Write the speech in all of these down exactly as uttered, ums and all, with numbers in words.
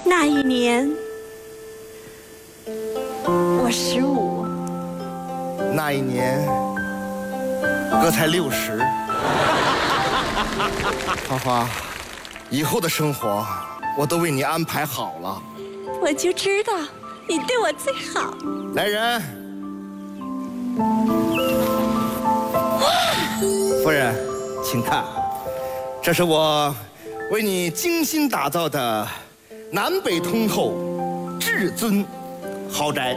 那一年，我十五。 那一年，哥才六十。花花，以后的生活我都为你安排好了。 我就知道你对我最好。 来人，夫人，请看，这是我为你精心打造的南北通透至尊豪宅。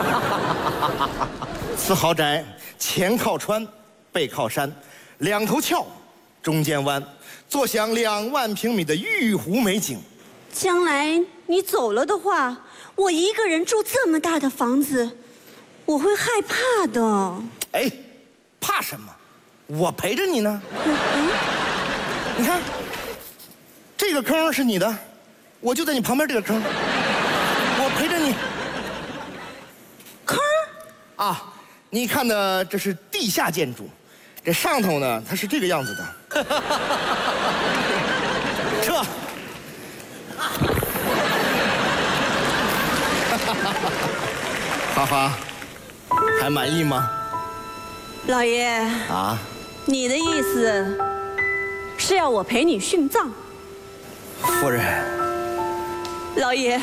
此豪宅前靠川，背靠山，两头翘，中间弯，坐享两万平米的玉湖美景。 将来你走了的话，我一个人住这么大的房子，我会害怕的。 哎，怕什么？我陪着你呢。 嗯、 你看，这个坑是你的，我就在你旁边这个坑，我陪着你。 坑？ 啊，你看的这是地下建筑，这上头呢，它是这个样子的。撤。花花，还满意吗？ 老爷啊， 你的意思是要我陪你殉葬？ 夫人， 老爷，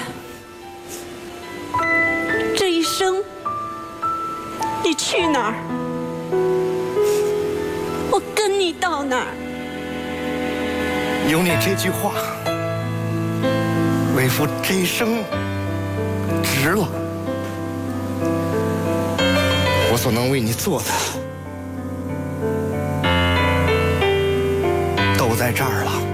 这一生你去哪儿，我跟你到哪儿。 有你这句话，为夫这一生值了。我所能为你做的，都在这儿了。